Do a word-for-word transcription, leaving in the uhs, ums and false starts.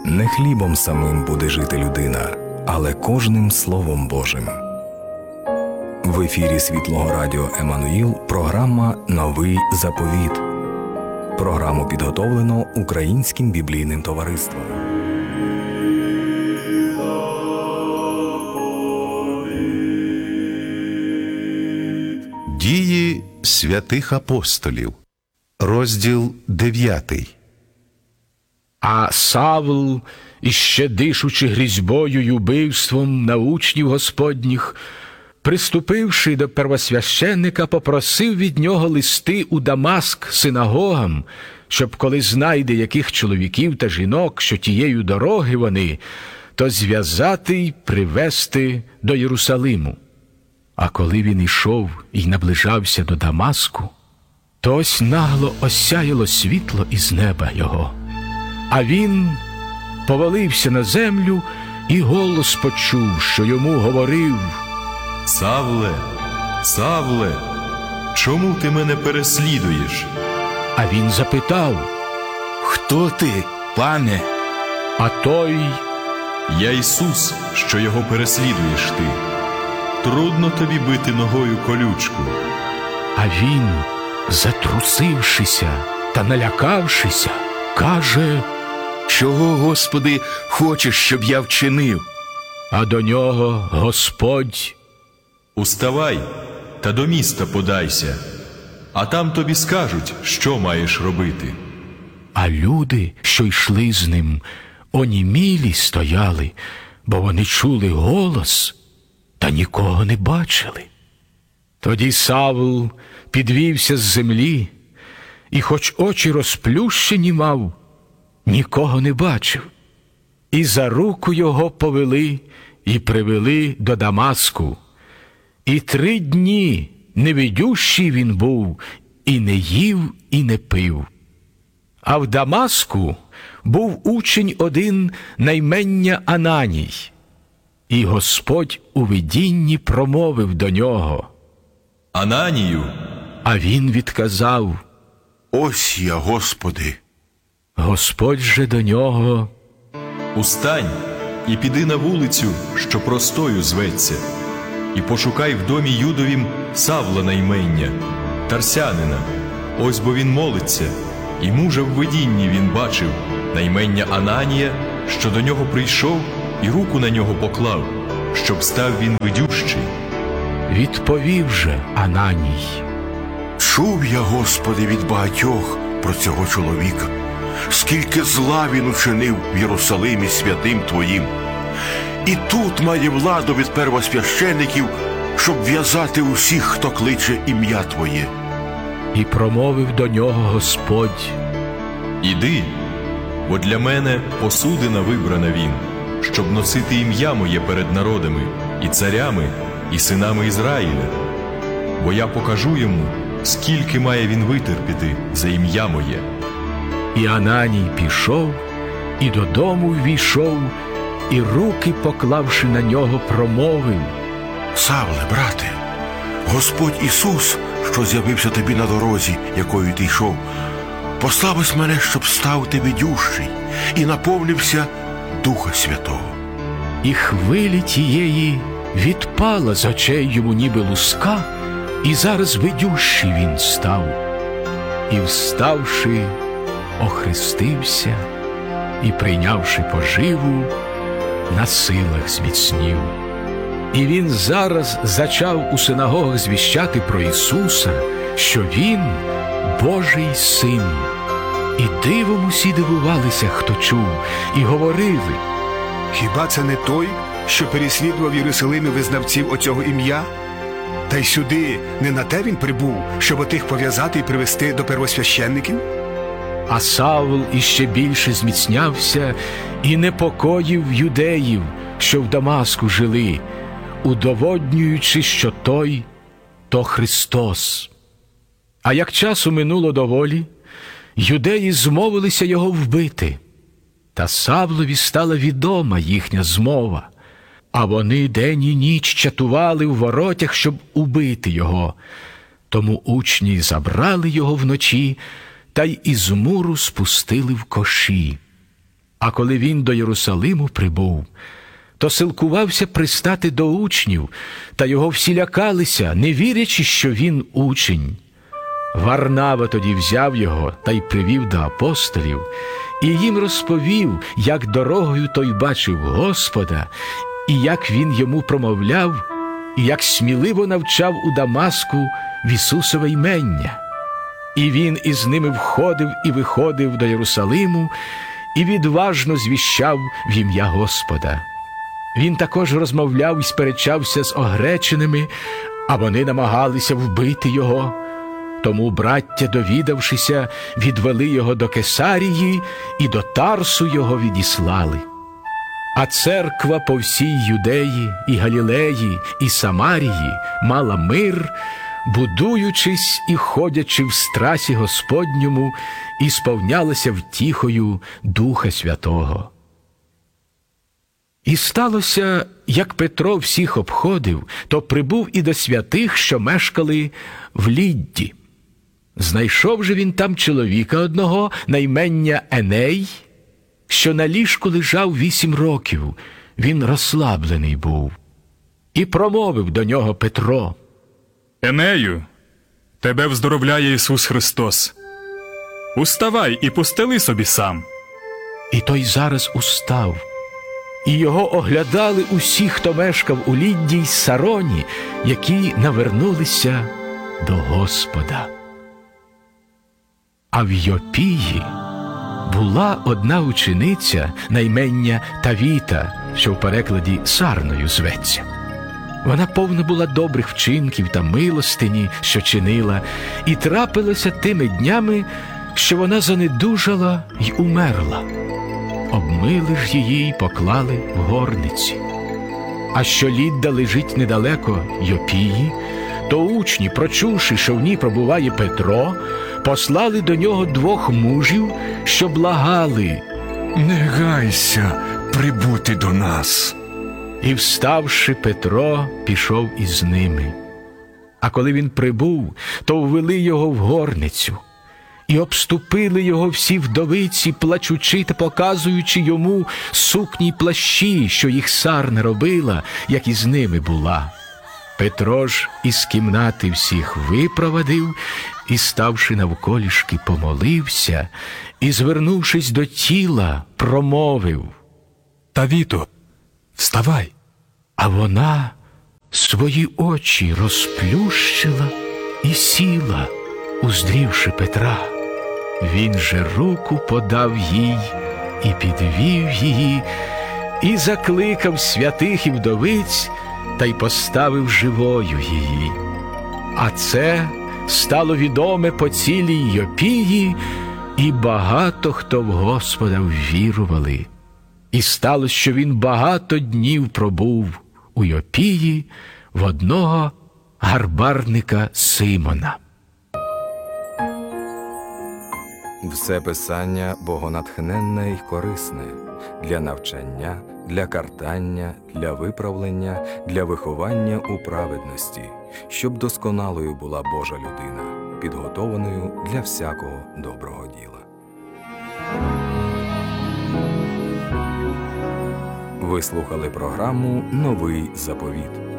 Не хлібом самим буде жити людина, але кожним Словом Божим. В ефірі Світлого Радіо Еммануїл програма «Новий заповіт». Програму підготовлено Українським біблійним товариством. Дії святих апостолів. Розділ дев'ятий. А Савл, іще дишучи грізьбою й убивством на учнів Господніх, приступивши до первосвященника, попросив від нього листи у Дамаск синагогам, щоб коли знайде яких чоловіків та жінок, що тією дороги вони, то зв'язати й привести до Єрусалиму. А коли він ішов і наближався до Дамаску, то ось нагло осяяло світло із неба його. А він повалився на землю і голос почув, що йому говорив: «Савле, Савле, чому ти мене переслідуєш?» А він запитав: «Хто ти, пане?» А той: «Я Ісус, що його переслідуєш ти. Трудно тобі бити ногою колючку». А він, затрусившися та налякавшися, каже: «Чого, Господи, хочеш, щоб я вчинив?» А до нього Господь: «Уставай та до міста подайся, а там тобі скажуть, що маєш робити». А люди, що йшли з ним, онімілі стояли, бо вони чули голос та нікого не бачили. Тоді Савл підвівся з землі, і хоч очі розплющені мав, нікого не бачив. І за руку його повели і привели до Дамаску. І три дні невидющий він був, і не їв, і не пив. А в Дамаску був учень один на ім'я Ананій. І Господь у видінні промовив до нього: «Ананію!» А він відказав: «Ось я, Господи». Господь же до нього: «Устань і піди на вулицю, що простою зветься, і пошукай в домі Юдовім Савла на ім'я, Тарсянина. Ось бо він молиться, і мужа в видінні він бачив на ім'я Ананія, що до нього прийшов і руку на нього поклав, щоб став він видющий». Відповів же Ананій: «Чув я, Господи, від багатьох про цього чоловіка, скільки зла він учинив в Єрусалимі святим Твоїм. І тут має владу від первосвящеників, щоб в'язати усіх, хто кличе ім'я Твоє». І промовив до нього Господь: «Іди, бо для мене посудина вибрана він, щоб носити ім'я моє перед народами, і царями, і синами Ізраїля. Бо я покажу йому, скільки має він витерпіти за ім'я моє». І Ананій пішов, і додому ввійшов, і руки, поклавши на нього, промовив: «Савле, брате, Господь Ісус, що з'явився тобі на дорозі, якою ти йшов, послав із мене, щоб став ти видющий і наповнився Духа Святого». І хвилі тієї відпала з очей йому ніби луска, і зараз видющий він став. І, вставши, охрестився, і, прийнявши поживу, на силах зміцнів. І він зараз зачав у синагогах звіщати про Ісуса, що Він Божий Син. І дивом усі дивувалися, хто чув, і говорили: «Хіба це не той, що переслідував в Єрусалимі визнавців оцього ім'я? Та й сюди не на те він прибув, щоб отих пов'язати і привести до первосвященників?» А Савл іще більше зміцнявся і непокоїв юдеїв, що в Дамаску жили, удоводнюючи, що той – то Христос. А як часу минуло доволі, юдеї змовилися його вбити. Та Савлові стала відома їхня змова, а вони день і ніч чатували в воротях, щоб убити його. Тому учні забрали його вночі та й із муру спустили в коші. А коли він до Єрусалиму прибув, то силкувався пристати до учнів, та його всі лякалися, не вірячи, що він учень. Варнава тоді взяв його та й привів до апостолів, і їм розповів, як дорогою той бачив Господа, і як він йому промовляв, і як сміливо навчав у Дамаску в Ісусове ймення. І він із ними входив і виходив до Єрусалиму, і відважно звіщав в ім'я Господа. Він також розмовляв і сперечався з огреченими, а вони намагалися вбити його. Тому браття, довідавшися, відвели його до Кесарії і до Тарсу його відіслали. А церква по всій Юдеї і Галілеї і Самарії мала мир, будуючись і ходячи в страсі Господньому, і сповнялася втіхою Духа Святого. І сталося, як Петро всіх обходив, то прибув і до святих, що мешкали в Лідді. Знайшов же він там чоловіка одного, на імення Еней, що на ліжку лежав вісім років, він розслаблений був. І промовив до нього Петро: Енею, тебе вздоровляє Ісус Христос. Уставай і постели собі сам. І той зараз устав. І його оглядали усі, хто мешкав у Лідді й Сароні, які навернулися до Господа. А в Йопії була одна учениця на імення Тавіта, що в перекладі Сарною зветься. Вона повна була добрих вчинків та милостині, що чинила, і трапилося тими днями, що вона занедужала й умерла. Обмили ж її й поклали в горниці. А що Лідда лежить недалеко Йопії, то учні, прочувши, що в ній пробуває Петро, послали до нього двох мужів, що благали: Не гайся прибути до нас. І, вставши, Петро пішов із ними. А коли він прибув, то ввели його в горницю. І обступили його всі вдовиці, плачучи та показуючи йому сукні й плащі, що їх Сарна робила, як із ними була. Петро ж із кімнати всіх випровадив, і, ставши навколішки, помолився, і, звернувшись до тіла, промовив: Тавіто, вставай. А вона свої очі розплющила і сіла, уздрівши Петра. Він же руку подав їй і підвів її, і закликав святих і вдовиць, та й поставив живою її. А це стало відоме по цілій Йопії, і багато хто в Господа ввірували. І сталося, що він багато днів пробув у Йопії в одного гарбарника Симона. Все писання богонатхненне й корисне для навчання, для картання, для виправлення, для виховання у праведності, щоб досконалою була Божа людина, підготованою для всякого доброго діла. Ви слухали програму «Новий заповіт».